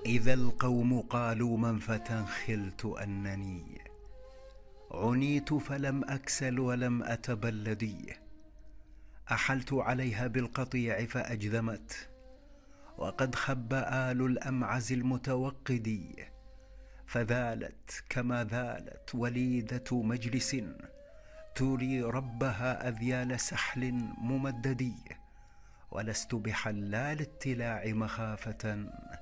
إذا القوم قالوا من فتى خلت أنني عنيت فلم أكسل ولم أتبلدي. أحلت عليها بالقطيع فأجذمت، وقد خب آل الأمعز المتوقد، فذالت كما ذالت وليدة مجلس تري ربها أذيال سحل ممدد. ولست بحلال التلاع مخافة